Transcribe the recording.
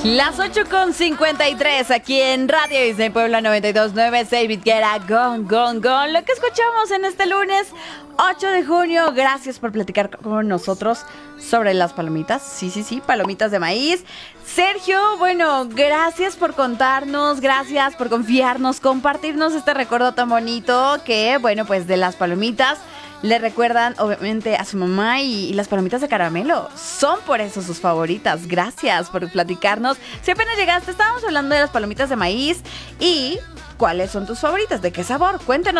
Las 8:53 aquí en Radio Disney Puebla 92.9, David Guerra, Gone, Gone, Gone. Lo que escuchamos en este lunes 8 de junio. Gracias por platicar con nosotros sobre las palomitas. Sí, palomitas de maíz. Sergio, bueno, gracias por contarnos, gracias por confiarnos, compartirnos este recuerdo tan bonito que, bueno, pues de las palomitas le recuerdan obviamente a su mamá y las palomitas de caramelo son por eso sus favoritas. Gracias por platicarnos. Si apenas llegaste, estábamos hablando de las palomitas de maíz y ¿cuáles son tus favoritas? ¿De qué sabor? Cuéntanos.